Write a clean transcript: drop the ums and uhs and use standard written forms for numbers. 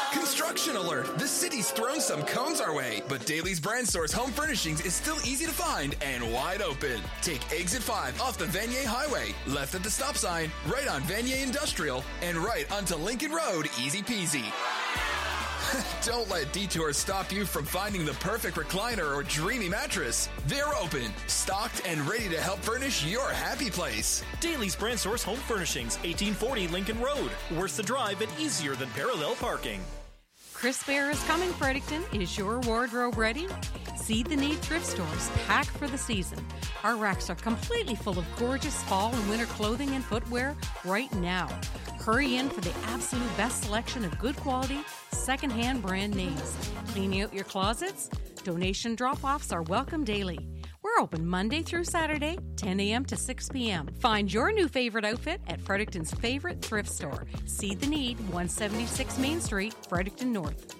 Construction alert! The city's thrown some cones our way, but Daly's Brand Store's home furnishings is still easy to find and wide open. Take Exit 5 off the Vanier Highway, left at the stop sign, right on Vanier Industrial, and right onto Lincoln Road, easy peasy. Don't let detours stop you from finding the perfect recliner or dreamy mattress. They're open, stocked, and ready to help furnish your happy place. Daly's Brand Store's Home Furnishings, 1840 Lincoln Road. Worth the drive and easier than parallel parking. Chris Bear is coming, Fredericton. Is your wardrobe ready? See the Need thrift stores packed for the season. Our racks are completely full of gorgeous fall and winter clothing and footwear right now. Hurry in for the absolute best selection of good quality, second-hand brand names. Cleaning out your closets? Donation drop-offs are welcome daily. We're open Monday through Saturday, 10 a.m. to 6 p.m. Find your new favorite outfit at Fredericton's favorite thrift store. See the Need, 176 Main Street, Fredericton North.